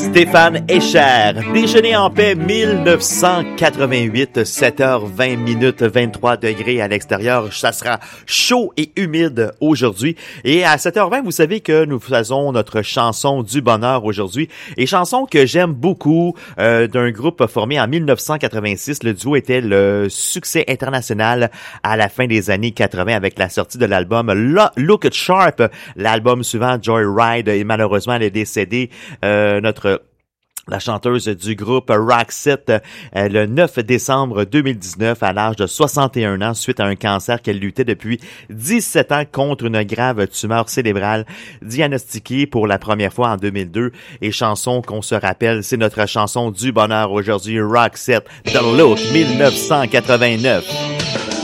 Stéphane Escher, Déjeuner en paix 1988, 7h20 minutes, 23 degrés à l'extérieur. Ça sera chaud et humide aujourd'hui. Et à 7h20, vous savez que nous faisons notre chanson du bonheur aujourd'hui. Et chanson que j'aime beaucoup, d'un groupe formé en 1986. Le duo était le succès international à la fin des années 80 avec la sortie de l'album Look It Sharp. L'album suivant, Joyride, et malheureusement elle est décédée. La chanteuse du groupe Roxette le 9 décembre 2019 à l'âge de 61 ans suite à un cancer qu'elle luttait depuis 17 ans contre une grave tumeur cérébrale diagnostiquée pour la première fois en 2002. Et chanson qu'on se rappelle, c'est notre chanson du bonheur aujourd'hui, Roxette, The Look 1989.